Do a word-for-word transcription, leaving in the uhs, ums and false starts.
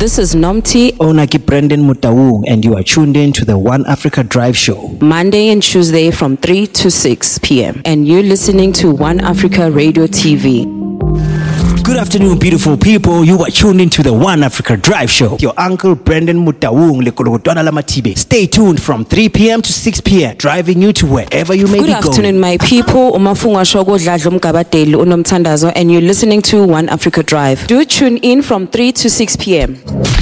This is Nomti, Onaki Brendan Mutawung, and you are tuned in to the One Africa Drive Show. Monday and Tuesday from three to six p.m. And you're listening to One Africa Radio T V. Good afternoon, beautiful people. You are tuned into the One Africa Drive Show. Your uncle Brendan Mutawung, Lekolokotwana Lamatibe. Stay tuned from three p.m. to six p.m. driving you to wherever you may Good be going. Good afternoon, my people. Umafunga Shogo Dladlo Mkabateli Unomthandazo, and you're listening to One Africa Drive. Do tune in from three to six p.m.